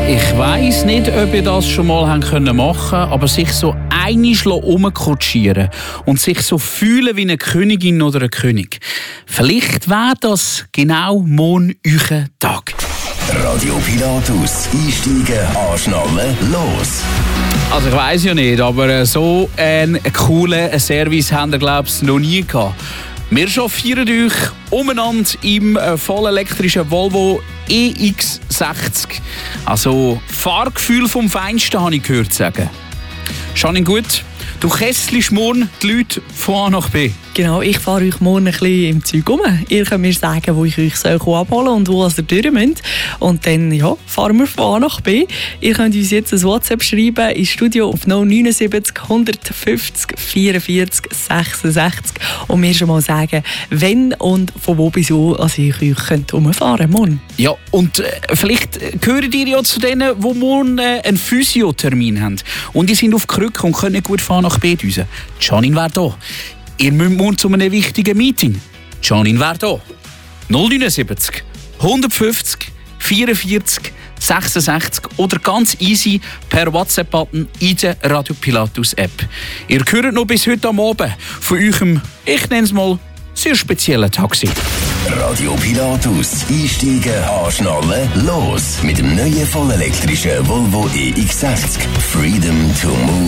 Ich weiss nicht, ob ihr das schon mal machen können, aber sich so einig umkutschieren und sich so fühlen wie eine Königin oder ein König. Vielleicht wäre das genau morgen euer Tag. Radio Pilatus, einsteigen, anschnallen, los! Also ich weiss ja nicht, aber so einen coolen Service haben wir, glaube ich, noch nie gehabt. Wir chauffieren euch umeinander im vollelektrischen Volvo EX60. Also Fahrgefühl vom Feinsten, habe ich gehört sagen. Janine, gut. Du kesselst morgen die Leute von A nach B. Genau, ich fahre euch morgen ein bisschen im Zeug um. Ihr könnt mir sagen, wo ich euch abholen soll und wo ihr durch müsst. Und dann fahren wir von A nach B. Ihr könnt uns jetzt ein WhatsApp schreiben ins Studio auf 079 150 44 66 und mir schon mal sagen, wenn und von wo bis wo ich euch umfahren könnt morgen. Ja, und vielleicht gehören ihr ja zu denen, die morgen einen Physiothermin haben. Und die sind auf Krücken und können nicht gut von A nach B düsen. Janine wäre da. Ihr müsst morgen zu einem wichtigen Meeting. Janine wäre da. 079 150 44 66 oder ganz easy per WhatsApp-Button in der Radio Pilatus App. Ihr hört noch bis heute am Abend von eurem, ich nenne es mal, sehr speziellen Taxi. Radio Pilatus, einsteigen, anschnallen, los! Mit dem neuen vollelektrischen Volvo EX60. Freedom to move.